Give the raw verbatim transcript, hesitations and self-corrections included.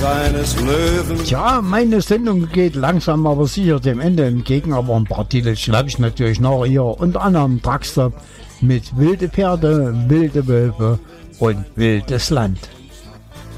eines Löwen. Tja, meine Sendung geht langsam aber sicher dem Ende entgegen, aber ein paar Titel schreibe ich natürlich noch hier. Unter anderem Truckstop mit Wilde Pferde, Wilde Wölfe und Wildes Land.